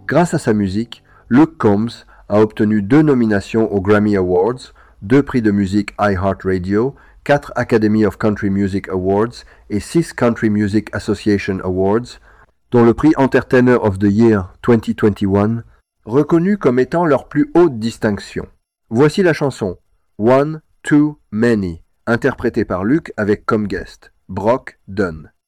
Grâce à sa musique, Luke Combs a obtenu 2 nominations aux Grammy Awards, 2 prix de musique iHeartRadio, 4 Academy of Country Music Awards et 6 Country Music Association Awards, dont le prix Entertainer of the Year 2021, reconnu comme étant leur plus haute distinction. Voici la chanson One Too Many, interprétée par Luke avec comme guest Brock Dunn.